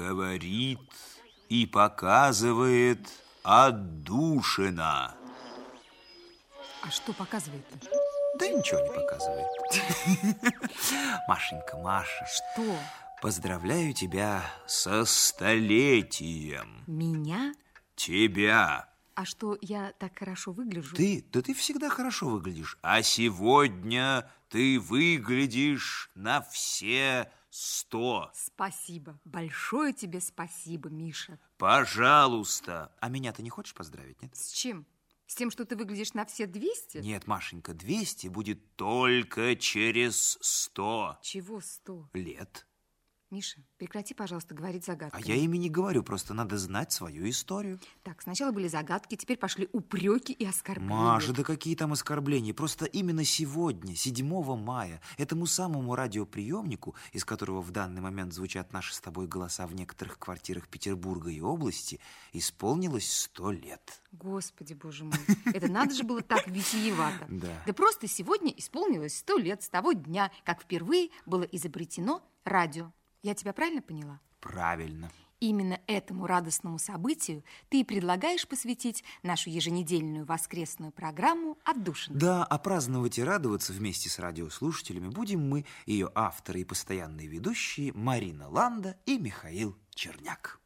Говорит и показывает отдушина. А что показывает-то? Да ничего не показывает. Машенька, Маша. Что? Поздравляю тебя со столетием. Меня? Тебя. А что, я так хорошо выгляжу? Ты всегда хорошо выглядишь. А сегодня ты выглядишь на все 100. Спасибо. Большое тебе спасибо, Миша. Пожалуйста. А меня ты не хочешь поздравить, нет? С чем? С тем, что ты выглядишь на все 200? Нет, Машенька, 200 будет только через 100. Чего 100? Лет. Миша, прекрати, пожалуйста, говорить загадками. А я ими не говорю, просто надо знать свою историю. Так, сначала были загадки, теперь пошли упреки и оскорбления. Маша, да какие там оскорбления? Просто именно сегодня, 7 мая, этому самому радиоприемнику, из которого в данный момент звучат наши с тобой голоса в некоторых квартирах Петербурга и области, исполнилось 100 лет. Господи, боже мой, это надо же было так витиевато. Да. Да просто сегодня исполнилось 100 лет с того дня, как впервые было изобретено радио. Я тебя правильно поняла? Правильно. Именно этому радостному событию ты и предлагаешь посвятить нашу еженедельную воскресную программу «Отдушина». Да, а праздновать и радоваться вместе с радиослушателями будем мы, ее авторы и постоянные ведущие Марина Ланда и Михаил Черняк.